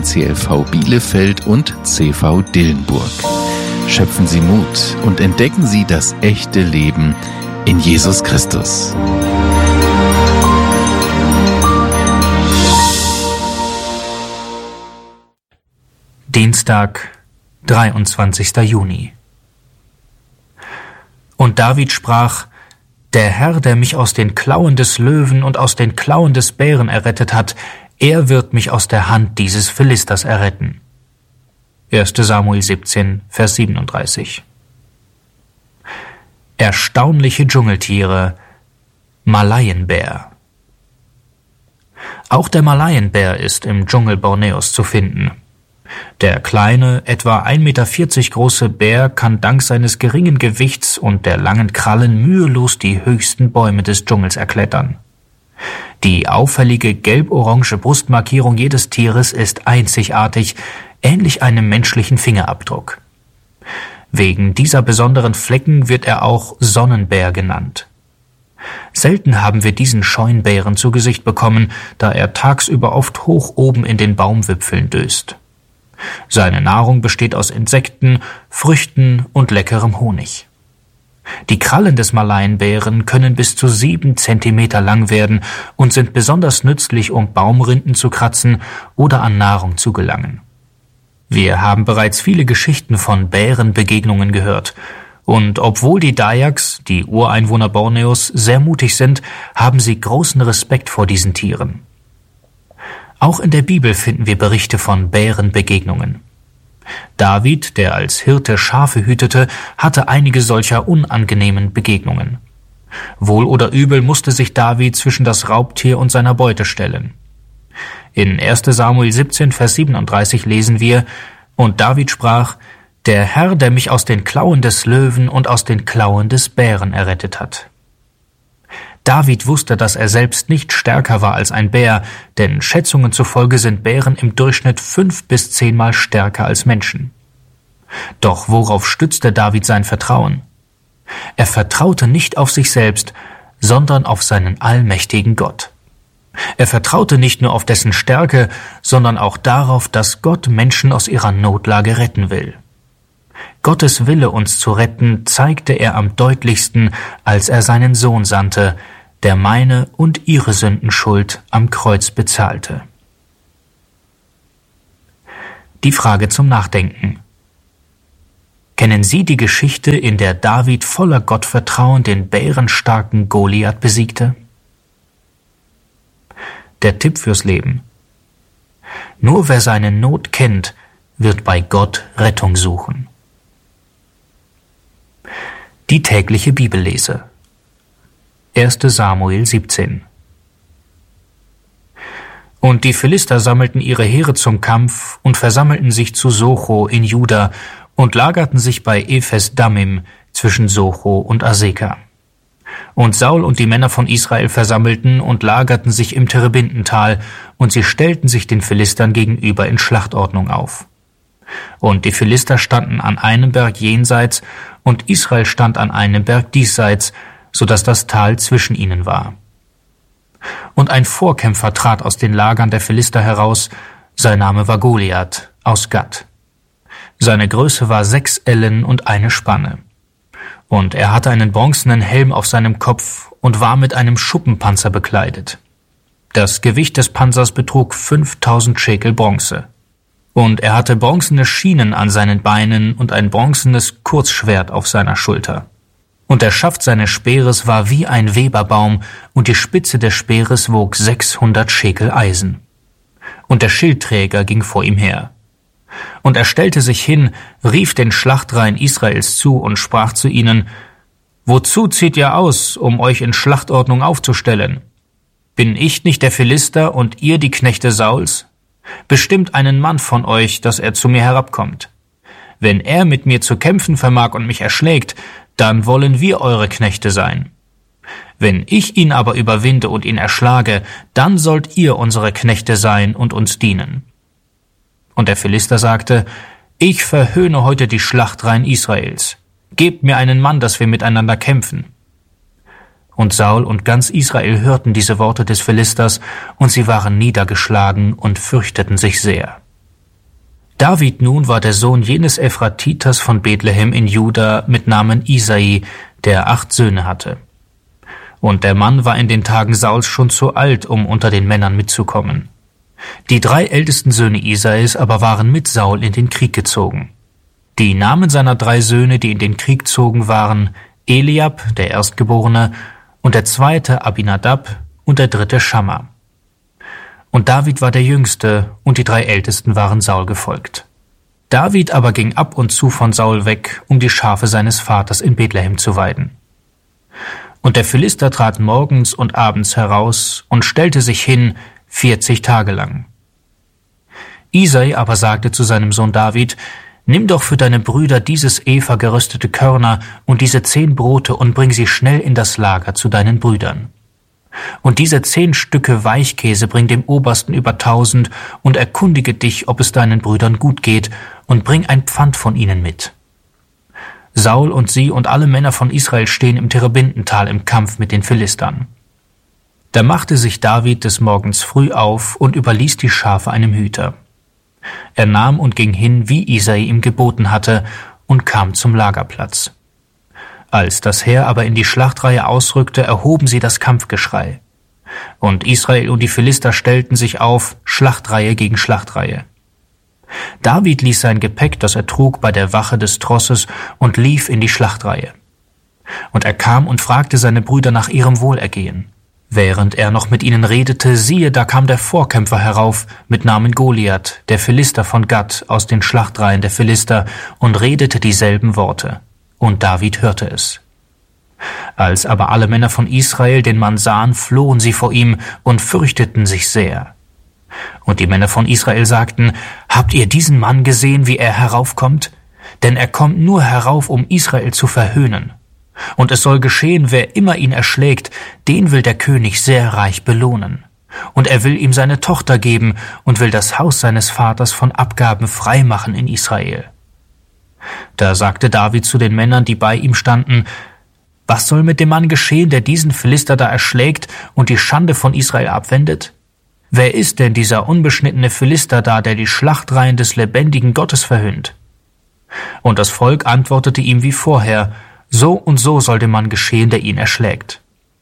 von CLV Bielefeld und CV Dillenburg. Schöpfen Sie Mut und entdecken Sie das echte Leben in Jesus Christus. Dienstag, 23. Juni. Und David sprach: Der Herr, der mich aus den Klauen des Löwen und aus den Klauen des Bären errettet hat, er wird mich aus der Hand dieses Philisters erretten. 1. Samuel 17, Vers 37. Erstaunliche Dschungeltiere. Malayenbär. Auch der Malayenbär ist im Dschungel Borneos zu finden. Der kleine, etwa 1,40 Meter große Bär kann dank seines geringen Gewichts und der langen Krallen mühelos die höchsten Bäume des Dschungels erklettern. Die auffällige gelb-orange Brustmarkierung jedes Tieres ist einzigartig, ähnlich einem menschlichen Fingerabdruck. Wegen dieser besonderen Flecken wird er auch Sonnenbär genannt. Selten haben wir diesen scheuen Bären zu Gesicht bekommen, da er tagsüber oft hoch oben in den Baumwipfeln döst. Seine Nahrung besteht aus Insekten, Früchten und leckerem Honig. Die Krallen des Malayenbären können bis zu 7 Zentimeter lang werden und sind besonders nützlich, um Baumrinden zu kratzen oder an Nahrung zu gelangen. Wir haben bereits viele Geschichten von Bärenbegegnungen gehört. Und obwohl die Dayaks, die Ureinwohner Borneos, sehr mutig sind, haben sie großen Respekt vor diesen Tieren. Auch in der Bibel finden wir Berichte von Bärenbegegnungen. David, der als Hirte Schafe hütete, hatte einige solcher unangenehmen Begegnungen. Wohl oder übel musste sich David zwischen das Raubtier und seiner Beute stellen. In 1. Samuel 17, Vers 37 lesen wir: Und David sprach: Der Herr, der mich aus den Klauen des Löwen und aus den Klauen des Bären errettet hat. David wusste, dass er selbst nicht stärker war als ein Bär, denn Schätzungen zufolge sind Bären im Durchschnitt 5 bis 10 Mal stärker als Menschen. Doch worauf stützte David sein Vertrauen? Er vertraute nicht auf sich selbst, sondern auf seinen allmächtigen Gott. Er vertraute nicht nur auf dessen Stärke, sondern auch darauf, dass Gott Menschen aus ihrer Notlage retten will. Gottes Wille, uns zu retten, zeigte er am deutlichsten, als er seinen Sohn sandte, der meine und ihre Sündenschuld am Kreuz bezahlte. Die Frage zum Nachdenken. Kennen Sie die Geschichte, in der David voller Gottvertrauen den bärenstarken Goliath besiegte? Der Tipp fürs Leben. Nur wer seine Not kennt, wird bei Gott Rettung suchen. Die tägliche Bibellese. 1. Samuel 17. Und die Philister sammelten ihre Heere zum Kampf und versammelten sich zu Socho in Juda und lagerten sich bei Ephes Dammim zwischen Socho und Aseka. Und Saul und die Männer von Israel versammelten und lagerten sich im Terebintental, und sie stellten sich den Philistern gegenüber in Schlachtordnung auf. Und die Philister standen an einem Berg jenseits, und Israel stand an einem Berg diesseits, so dass das Tal zwischen ihnen war. Und ein Vorkämpfer trat aus den Lagern der Philister heraus, sein Name war Goliath aus Gat. Seine Größe war 6 Ellen und 1 Spanne. Und er hatte einen bronzenen Helm auf seinem Kopf und war mit einem Schuppenpanzer bekleidet. Das Gewicht des Panzers betrug 5000 Schekel Bronze. Und er hatte bronzene Schienen an seinen Beinen und ein bronzenes Kurzschwert auf seiner Schulter. Und der Schaft seines Speeres war wie ein Weberbaum, und die Spitze des Speeres wog 600 Schekel Eisen. Und der Schildträger ging vor ihm her. Und er stellte sich hin, rief den Schlachtreihen Israels zu und sprach zu ihnen: Wozu zieht ihr aus, um euch in Schlachtordnung aufzustellen? Bin ich nicht der Philister und ihr die Knechte Sauls? Bestimmt einen Mann von euch, dass er zu mir herabkommt. Wenn er mit mir zu kämpfen vermag und mich erschlägt, dann wollen wir eure Knechte sein. Wenn ich ihn aber überwinde und ihn erschlage, dann sollt ihr unsere Knechte sein und uns dienen. Und der Philister sagte: Ich verhöhne heute die Schlachtreihen Israels. Gebt mir einen Mann, dass wir miteinander kämpfen. Und Saul und ganz Israel hörten diese Worte des Philisters, und sie waren niedergeschlagen und fürchteten sich sehr. David nun war der Sohn jenes Ephratiters von Bethlehem in Juda mit Namen Isai, der 8 Söhne hatte. Und der Mann war in den Tagen Sauls schon zu alt, um unter den Männern mitzukommen. Die 3 ältesten Söhne Isais aber waren mit Saul in den Krieg gezogen. Die Namen seiner 3 Söhne, die in den Krieg zogen, waren Eliab, der Erstgeborene, und der 2. Abinadab und der 3. Schamma. Und David war der Jüngste, und die 3 Ältesten waren Saul gefolgt. David aber ging ab und zu von Saul weg, um die Schafe seines Vaters in Bethlehem zu weiden. Und der Philister trat morgens und abends heraus und stellte sich hin 40 Tage lang. Isai aber sagte zu seinem Sohn David: Nimm doch für deine Brüder dieses Epha geröstete Körner und diese 10 Brote und bring sie schnell in das Lager zu deinen Brüdern. Und diese 10 Stücke Weichkäse bring dem Obersten über 1000 und erkundige dich, ob es deinen Brüdern gut geht, und bring ein Pfand von ihnen mit. Saul und sie und alle Männer von Israel stehen im Terebintental im Kampf mit den Philistern. Da machte sich David des Morgens früh auf und überließ die Schafe einem Hüter. Er nahm und ging hin, wie Isai ihm geboten hatte, und kam zum Lagerplatz. Als das Heer aber in die Schlachtreihe ausrückte, erhoben sie das Kampfgeschrei. Und Israel und die Philister stellten sich auf, Schlachtreihe gegen Schlachtreihe. David ließ sein Gepäck, das er trug, bei der Wache des Trosses und lief in die Schlachtreihe. Und er kam und fragte seine Brüder nach ihrem Wohlergehen. Während er noch mit ihnen redete, siehe, da kam der Vorkämpfer herauf mit Namen Goliath, der Philister von Gat, aus den Schlachtreihen der Philister, und redete dieselben Worte. Und David hörte es. Als aber alle Männer von Israel den Mann sahen, flohen sie vor ihm und fürchteten sich sehr. Und die Männer von Israel sagten: Habt ihr diesen Mann gesehen, wie er heraufkommt? Denn er kommt nur herauf, um Israel zu verhöhnen. Und es soll geschehen, wer immer ihn erschlägt, den will der König sehr reich belohnen. Und er will ihm seine Tochter geben und will das Haus seines Vaters von Abgaben frei machen in Israel. Da sagte David zu den Männern, die bei ihm standen: Was soll mit dem Mann geschehen, der diesen Philister da erschlägt und die Schande von Israel abwendet? Wer ist denn dieser unbeschnittene Philister da, der die Schlachtreihen des lebendigen Gottes verhöhnt? Und das Volk antwortete ihm wie vorher: So und so soll dem Mann geschehen, der ihn erschlägt.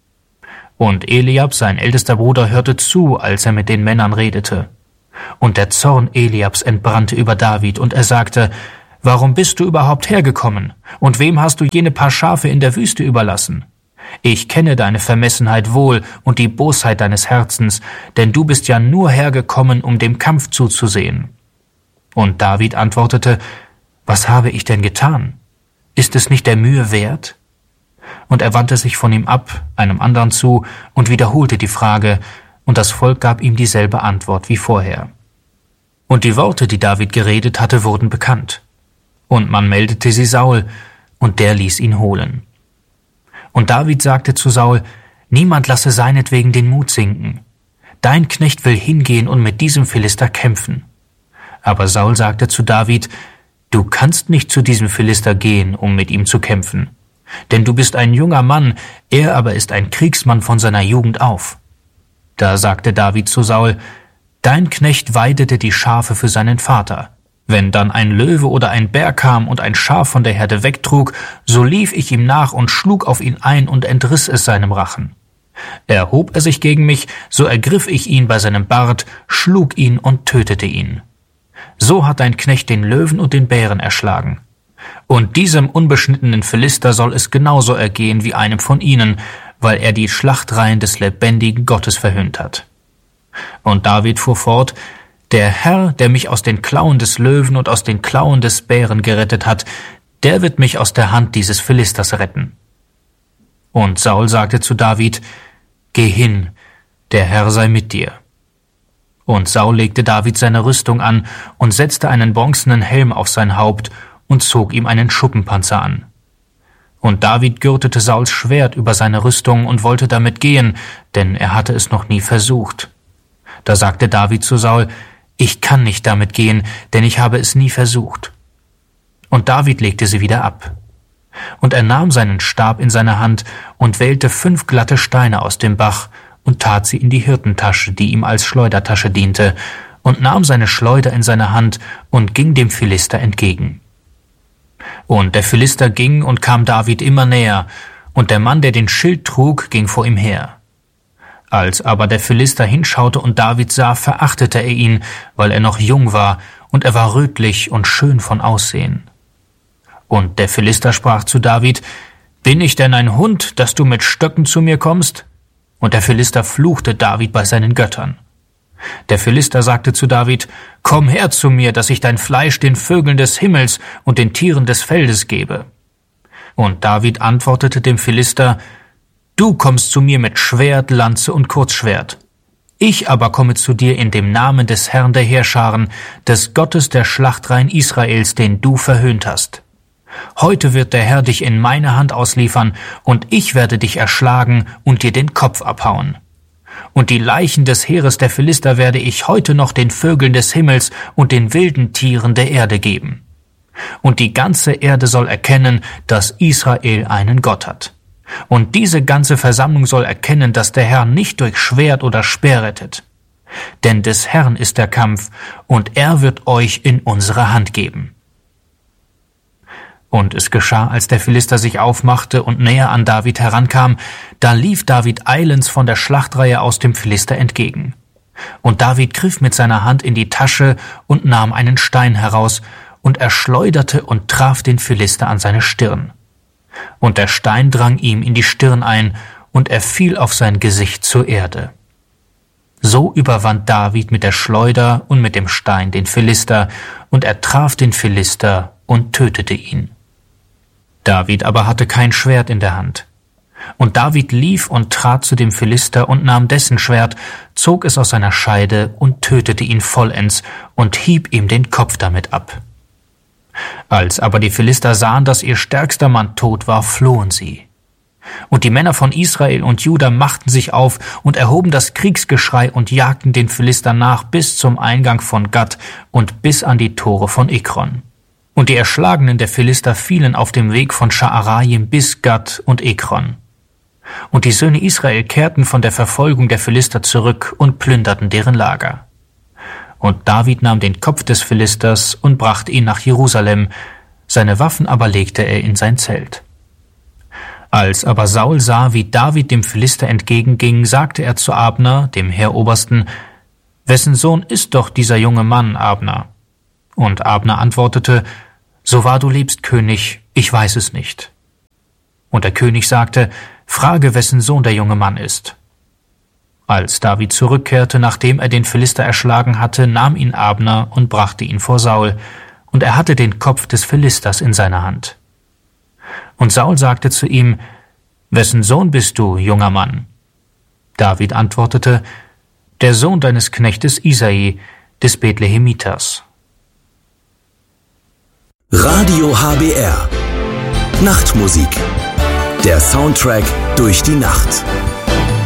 Und Eliab, sein ältester Bruder, hörte zu, als er mit den Männern redete. Und der Zorn Eliabs entbrannte über David, und er sagte: Warum bist du überhaupt hergekommen? Und wem hast du jene paar Schafe in der Wüste überlassen? Ich kenne deine Vermessenheit wohl und die Bosheit deines Herzens, denn du bist ja nur hergekommen, um dem Kampf zuzusehen. Und David antwortete: Was habe ich denn getan? Ist es nicht der Mühe wert? Und er wandte sich von ihm ab, einem anderen zu, und wiederholte die Frage, und das Volk gab ihm dieselbe Antwort wie vorher. Und die Worte, die David geredet hatte, wurden bekannt. Und man meldete sie Saul, und der ließ ihn holen. Und David sagte zu Saul: Niemand lasse seinetwegen den Mut sinken. Dein Knecht will hingehen und mit diesem Philister kämpfen. Aber Saul sagte zu David: Du kannst nicht zu diesem Philister gehen, um mit ihm zu kämpfen. Denn du bist ein junger Mann, er aber ist ein Kriegsmann von seiner Jugend auf. Da sagte David zu Saul: Dein Knecht weidete die Schafe für seinen Vater. Wenn dann ein Löwe oder ein Bär kam und ein Schaf von der Herde wegtrug, so lief ich ihm nach und schlug auf ihn ein und entriss es seinem Rachen. Erhob er sich gegen mich, so ergriff ich ihn bei seinem Bart, schlug ihn und tötete ihn. So hat dein Knecht den Löwen und den Bären erschlagen. Und diesem unbeschnittenen Philister soll es genauso ergehen wie einem von ihnen, weil er die Schlachtreihen des lebendigen Gottes verhöhnt hat. Und David fuhr fort: Der Herr, der mich aus den Klauen des Löwen und aus den Klauen des Bären gerettet hat, der wird mich aus der Hand dieses Philisters retten. Und Saul sagte zu David: Geh hin, der Herr sei mit dir. Und Saul legte David seine Rüstung an und setzte einen bronzenen Helm auf sein Haupt und zog ihm einen Schuppenpanzer an. Und David gürtete Sauls Schwert über seine Rüstung und wollte damit gehen, denn er hatte es noch nie versucht. Da sagte David zu Saul: Ich kann nicht damit gehen, denn ich habe es nie versucht. Und David legte sie wieder ab. Und er nahm seinen Stab in seine Hand und wählte 5 glatte Steine aus dem Bach und tat sie in die Hirtentasche, die ihm als Schleudertasche diente, und nahm seine Schleuder in seine Hand und ging dem Philister entgegen. Und der Philister ging und kam David immer näher, und der Mann, der den Schild trug, ging vor ihm her. Als aber der Philister hinschaute und David sah, verachtete er ihn, weil er noch jung war, und er war rötlich und schön von Aussehen. Und der Philister sprach zu David: »Bin ich denn ein Hund, dass du mit Stöcken zu mir kommst?« Und der Philister fluchte David bei seinen Göttern. Der Philister sagte zu David: »Komm her zu mir, dass ich dein Fleisch den Vögeln des Himmels und den Tieren des Feldes gebe.« Und David antwortete dem Philister: »Du kommst zu mir mit Schwert, Lanze und Kurzschwert. Ich aber komme zu dir in dem Namen des Herrn der Heerscharen, des Gottes der Schlachtreihen Israels, den du verhöhnt hast. Heute wird der Herr dich in meine Hand ausliefern, und ich werde dich erschlagen und dir den Kopf abhauen. Und die Leichen des Heeres der Philister werde ich heute noch den Vögeln des Himmels und den wilden Tieren der Erde geben. Und die ganze Erde soll erkennen, dass Israel einen Gott hat. Und diese ganze Versammlung soll erkennen, dass der Herr nicht durch Schwert oder Speer rettet. Denn des Herrn ist der Kampf, und er wird euch in unsere Hand geben.« Und es geschah, als der Philister sich aufmachte und näher an David herankam, da lief David eilends von der Schlachtreihe aus dem Philister entgegen. Und David griff mit seiner Hand in die Tasche und nahm einen Stein heraus, und er schleuderte und traf den Philister an seine Stirn. Und der Stein drang ihm in die Stirn ein, und er fiel auf sein Gesicht zur Erde. So überwand David mit der Schleuder und mit dem Stein den Philister, und er traf den Philister und tötete ihn. David aber hatte kein Schwert in der Hand. Und David lief und trat zu dem Philister und nahm dessen Schwert, zog es aus seiner Scheide und tötete ihn vollends und hieb ihm den Kopf damit ab. Als aber die Philister sahen, dass ihr stärkster Mann tot war, flohen sie. Und die Männer von Israel und Juda machten sich auf und erhoben das Kriegsgeschrei und jagten den Philistern nach bis zum Eingang von Gat und bis an die Tore von Ekron. Und die Erschlagenen der Philister fielen auf dem Weg von Scha'arajim bis Gat und Ekron. Und die Söhne Israel kehrten von der Verfolgung der Philister zurück und plünderten deren Lager. Und David nahm den Kopf des Philisters und brachte ihn nach Jerusalem, seine Waffen aber legte er in sein Zelt. Als aber Saul sah, wie David dem Philister entgegenging, sagte er zu Abner, dem Heerobersten: »Wessen Sohn ist doch dieser junge Mann, Abner?« Und Abner antwortete: »So wahr du lebst, König, ich weiß es nicht.« Und der König sagte: »Frage, wessen Sohn der junge Mann ist.« Als David zurückkehrte, nachdem er den Philister erschlagen hatte, nahm ihn Abner und brachte ihn vor Saul, und er hatte den Kopf des Philisters in seiner Hand. Und Saul sagte zu ihm: »Wessen Sohn bist du, junger Mann?« David antwortete: »Der Sohn deines Knechtes Isai, des Bethlehemiters.« Radio HBR Nachtmusik. Der Soundtrack durch die Nacht.